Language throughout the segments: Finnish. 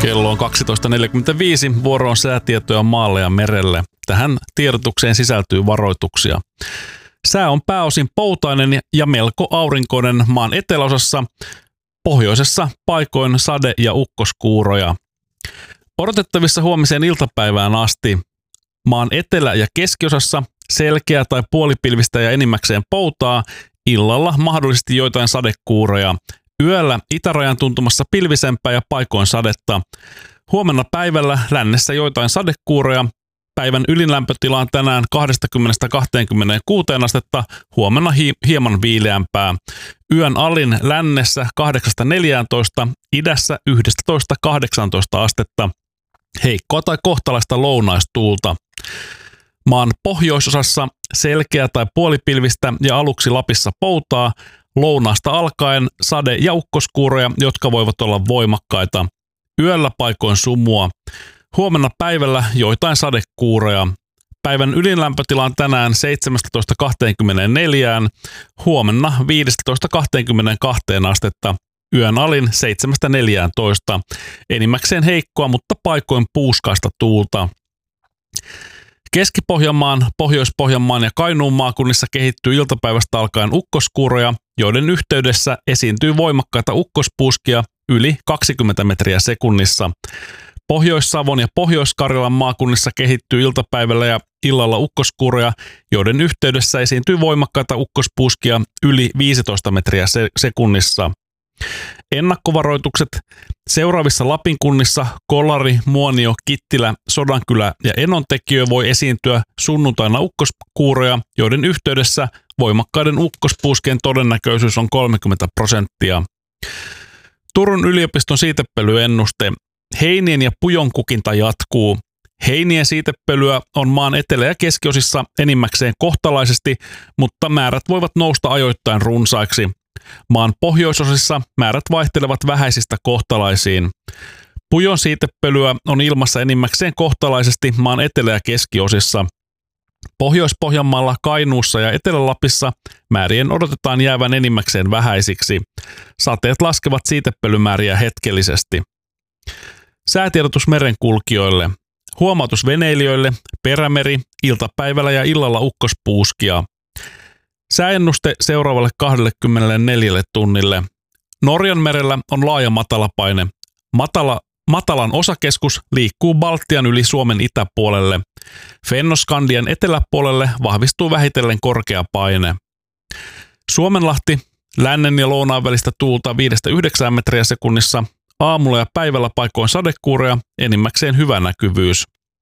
Kello on 12.45, vuoro on säätietoja maalle ja merelle. Tähän tiedotukseen sisältyy varoituksia. Sää on pääosin poutainen ja melko aurinkoinen maan eteläosassa, pohjoisessa paikoin sade- ja ukkoskuuroja. Odotettavissa huomiseen iltapäivään asti maan etelä- ja keskiosassa selkeä tai puolipilvistä ja enimmäkseen poutaa, illalla mahdollisesti joitain sadekuuroja. Yöllä itärajan tuntumassa pilvisempää ja paikoin sadetta. Huomenna päivällä lännessä joitain sadekuuroja. Päivän ylinlämpötila on tänään 20-26 astetta, huomenna hieman viileämpää. Yön alin lännessä 8-14, idässä 11-18 astetta. Heikkoa tai kohtalaista lounaistuulta. Maan pohjoisosassa selkeä tai puolipilvistä ja aluksi Lapissa poutaa. Lounaasta alkaen sade- ja ukkoskuuroja, jotka voivat olla voimakkaita. Yöllä paikoin sumua. Huomenna päivällä joitain sadekuuroja. Päivän ylinlämpötila on tänään 17-24, huomenna 15-22 astetta. Yön alin 7-14. Enimmäkseen heikkoa, mutta paikoin puuskaista tuulta. Keski-Pohjanmaan, Pohjois-Pohjanmaan ja Kainuun maakunnissa kehittyy iltapäivästä alkaen ukkoskuuroja, joiden yhteydessä esiintyy voimakkaita ukkospuuskia yli 20 metriä sekunnissa. Pohjois-Savon ja Pohjois-Karjalan maakunnissa kehittyy iltapäivällä ja illalla ukkoskuuroja, joiden yhteydessä esiintyy voimakkaita ukkospuuskia yli 15 metriä sekunnissa. Ennakkovaroitukset seuraavissa Lapin kunnissa Kolari, Muonio, Kittilä, Sodankylä ja Enontekiö voi esiintyä sunnuntaina ukkoskuuroja, joiden yhteydessä voimakkaiden ukkospuuskien todennäköisyys on 30%. Turun yliopiston siitepölyennuste. Heinien ja pujon kukinta jatkuu. Heinien siitepölyä on maan etelä- ja keskiosissa enimmäkseen kohtalaisesti, mutta määrät voivat nousta ajoittain runsaiksi. Maan pohjoisosissa määrät vaihtelevat vähäisistä kohtalaisiin. Pujon siitepölyä on ilmassa enimmäkseen kohtalaisesti maan etelä- ja keskiosissa. Pohjois-Pohjanmaalla, Kainuussa ja Etelä-Lapissa määrien odotetaan jäävän enimmäkseen vähäisiksi. Sateet laskevat siitepölymääriä hetkellisesti. Säätiedotus merenkulkijoille. Huomautus veneilijöille, perämeri, iltapäivällä ja illalla ukkospuuskia. Sääennuste seuraavalle 24 tunnille. Norjan merellä on laaja matalapaine. Matalan osakeskus liikkuu Baltian yli Suomen itäpuolelle. Fennoskandian eteläpuolelle vahvistuu vähitellen korkea paine. Suomenlahti, lännen ja lounaan välistä tuulta 5-9 metriä sekunnissa. Aamulla ja päivällä paikoin sadekuuroja, enimmäkseen hyvä näkyvyys.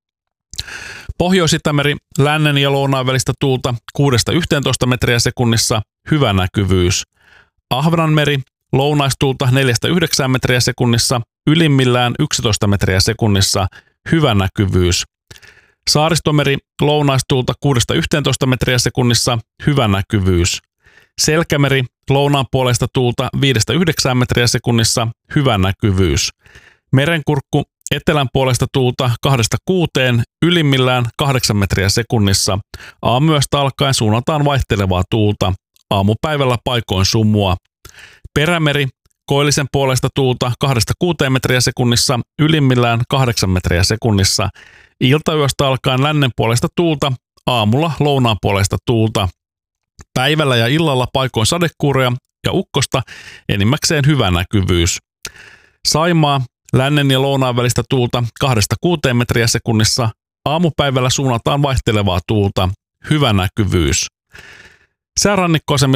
Pohjois-Itämeri, lännen ja lounaan välistä tuulta 6-11 metriä sekunnissa, hyvä näkyvyys. Ahvenanmeri, lounaistuulta 4-9 metriä sekunnissa, ylimmillään 11 metriä sekunnissa, hyvä näkyvyys. Saaristomeri, lounaistuulta 6-11 metriä sekunnissa, hyvä näkyvyys. Selkämeri, lounaan puolesta tuulta 5-9 metriä sekunnissa, hyvä näkyvyys. Merenkurkku, etelän puolesta tuulta 2-6, ylimmillään 8 metriä sekunnissa. Aamuyöstä alkaen suunnataan vaihtelevaa tuulta. Aamupäivällä paikoin sumua. Perämeri, koillisen puolesta tuulta 2-6 metriä sekunnissa, ylimmillään 8 metriä sekunnissa. Iltayöstä alkaen lännen puolesta tuulta, aamulla lounaan puolesta tuulta. Päivällä ja illalla paikoin sadekuuroja ja ukkosta, enimmäkseen hyvä näkyvyys. Saimaa, lännen ja lounaan välistä tuulta 2-6 metriä sekunnissa, aamupäivällä suunnataan vaihtelevaa tuulta, hyvä näkyvyys. Säärannikkoasemilla